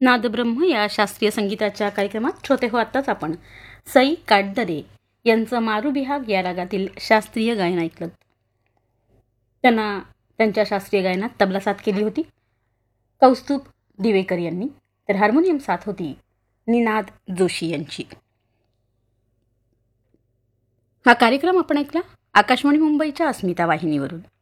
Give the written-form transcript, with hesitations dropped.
नादब्रह्म या शास्त्रीय संगीताच्या कार्यक्रमात श्रोते हो. आत्ताच आपण सई काटदरे यांचं मारू बिहाग या रागातील शास्त्रीय गायन ऐकलं. त्यांना त्यांच्या शास्त्रीय गायनात तबला साथ केली होती कौस्तुभ दिवेकर यांनी, तर हार्मोनियम साथ होती निनाद जोशी यांची. हा कार्यक्रम आपण ऐकला आकाशवाणी मुंबईच्या अस्मिता वाहिनीवरून.